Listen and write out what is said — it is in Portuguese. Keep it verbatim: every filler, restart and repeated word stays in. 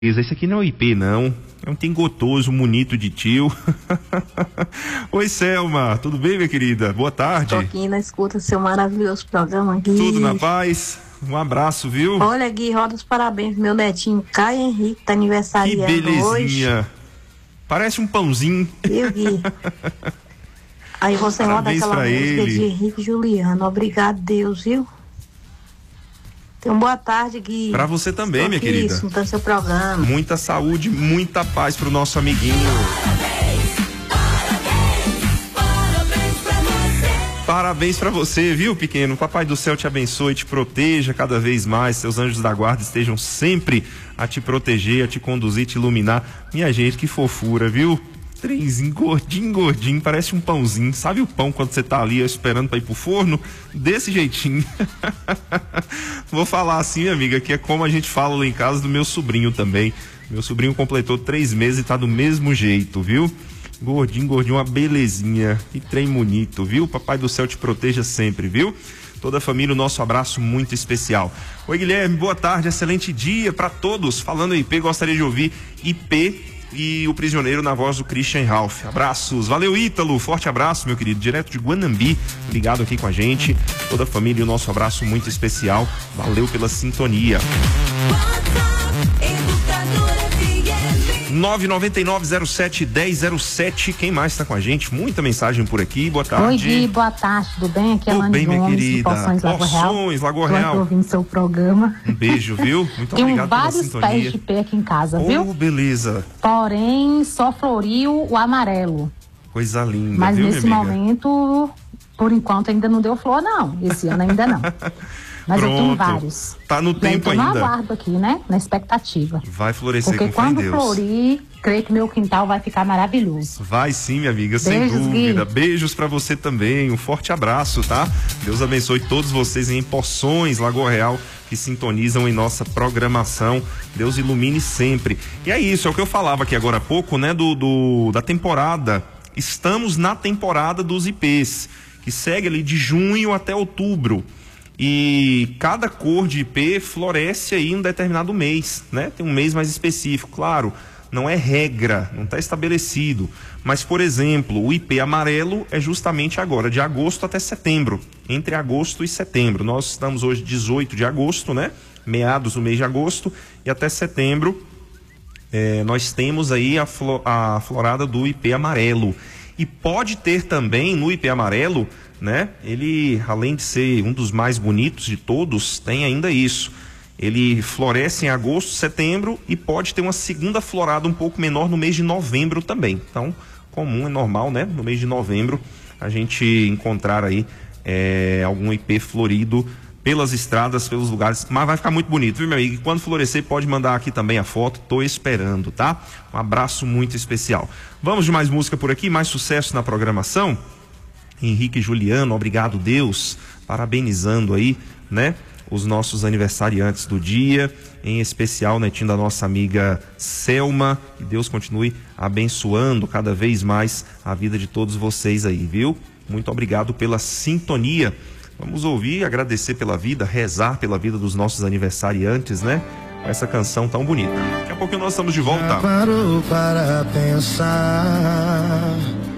Esse aqui não é o I P, não. É um tem gotoso, bonito de tio. Oi, Selma. Tudo bem, minha querida? Boa tarde. Tô aqui na escuta do seu maravilhoso programa, Gui. Tudo na paz? Um abraço, viu? Olha, Gui, roda os parabéns pro meu netinho Caio Henrique, tá aniversariando hoje. Que belezinha. Hoje. Parece um pãozinho. Viu, Gui? Aí você Parabéns roda aquela música ele. de Henrique Juliano. Obrigado, Deus, viu? Então, boa tarde, Gui. Pra você também, Estou minha aqui querida. escutando seu programa. Muita saúde, muita paz pro nosso amiguinho. Parabéns pra você, viu, pequeno? Papai do céu te abençoe, te proteja cada vez mais. Seus anjos da guarda estejam sempre a te proteger, a te conduzir, te iluminar. Minha gente, que fofura, viu? Trenzinho gordinho, gordinho, parece um pãozinho. Sabe o pão quando você tá ali esperando pra ir pro forno? Desse jeitinho. Vou falar assim, minha amiga, que é como a gente fala lá em casa do meu sobrinho também. Meu sobrinho completou três meses e tá do mesmo jeito, viu? Gordinho, gordinho, uma belezinha. Que trem bonito, viu? Papai do céu te proteja sempre, viu? Toda a família, o nosso abraço muito especial. Oi, Guilherme, boa tarde, excelente dia pra todos. Falando I P, gostaria de ouvir I P e o Prisioneiro na voz do Christian Ralph. Abraços. Valeu, Ítalo. Forte abraço, meu querido. Direto de Guanambi, ligado aqui com a gente. Toda a família, o nosso abraço muito especial. Valeu pela sintonia. nove nove nove zero sete um zero zero sete. Quem mais está com a gente? Muita mensagem por aqui. Boa tarde. Oi, Gui, boa tarde, tudo bem? Aqui é a Tudo bem, minha Gomes, querida. Porções Lagoa Real. Porções Lagoa Tô Real. aqui ouvindo seu programa. Um beijo, viu? Muito Tenho obrigado pela vários sintonia. pés de pé aqui em casa, Oh, viu? beleza. Porém, só floriu o amarelo. Coisa linda, Mas viu, nesse minha amiga? momento, por enquanto, ainda não deu flor, não. Esse ano ainda não. Mas Pronto. eu tenho vários. Tá no E aí, tempo tô no ainda. aguardo aqui, né? Na expectativa. Vai florescer, Porque com fé em quando Deus. florir, creio que meu quintal vai ficar maravilhoso. Vai sim, minha amiga, sem Beijos, dúvida. Gui. Beijos pra você também. Um forte abraço, tá? Deus abençoe todos vocês em Poções, Lagoa Real, que sintonizam em nossa programação. Deus ilumine sempre. E é isso, é o que eu falava aqui agora há pouco, né? Do, do da temporada. Estamos na temporada dos I Ps, que segue ali de junho até outubro. E cada cor de I P floresce aí em um determinado mês, né? Tem um mês mais específico, claro, não é regra, não está estabelecido. Mas, por exemplo, o I P amarelo é justamente agora, de agosto até setembro, entre agosto e setembro. Nós estamos hoje dezoito de agosto, né? Meados do mês de agosto, e até setembro é, nós temos aí a, flo a florada do I P amarelo. E pode ter também no I P amarelo, né? Ele, além de ser um dos mais bonitos de todos, tem ainda isso. Ele floresce em agosto, setembro e pode ter uma segunda florada um pouco menor no mês de novembro também. Então, comum, é normal, né? No mês de novembro a gente encontrar aí é, algum I P florido pelas estradas, pelos lugares, mas vai ficar muito bonito, viu, meu amigo? E quando florescer, pode mandar aqui também a foto, tô esperando, tá? Um abraço muito especial. Vamos de mais música por aqui, mais sucesso na programação. Henrique Juliano, obrigado, Deus, parabenizando aí, né, os nossos aniversariantes do dia, em especial, netinho da nossa amiga Selma, que Deus continue abençoando cada vez mais a vida de todos vocês aí, viu? Muito obrigado pela sintonia. Vamos ouvir, agradecer pela vida, rezar pela vida dos nossos aniversariantes, né? Com essa canção tão bonita. Daqui a pouquinho nós estamos de volta. Já parou para pensar